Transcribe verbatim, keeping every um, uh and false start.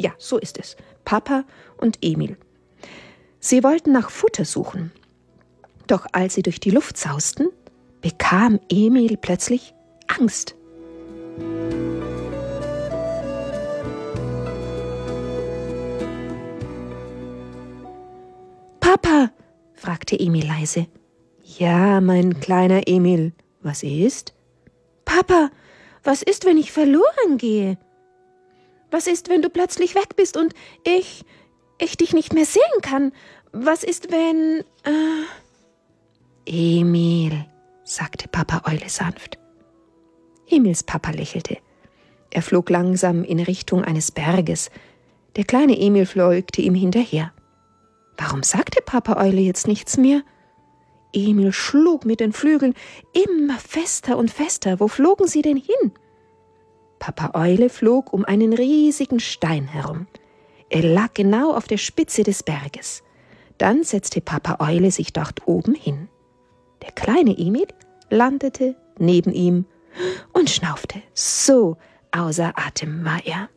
Ja, so ist es. Papa und Emil. Sie wollten nach Futter suchen. Doch als sie durch die Luft sausten, bekam Emil plötzlich Angst. »Papa«, fragte Emil leise. »Ja, mein kleiner Emil, was ist?« »Papa, was ist, wenn ich verloren gehe? Was ist, wenn du plötzlich weg bist und ich, ich dich nicht mehr sehen kann? Was ist, wenn...« äh »Emil«, sagte Papa Eule sanft. Emils Papa lächelte. Er flog langsam in Richtung eines Berges. Der kleine Emil folgte ihm hinterher. Warum sagte Papa Eule jetzt nichts mehr? Emil schlug mit den Flügeln immer fester und fester. Wo flogen sie denn hin? Papa Eule flog um einen riesigen Stein herum. Er lag genau auf der Spitze des Berges. Dann setzte Papa Eule sich dort oben hin. Der kleine Emil landete neben ihm und schnaufte. So außer Atem war er.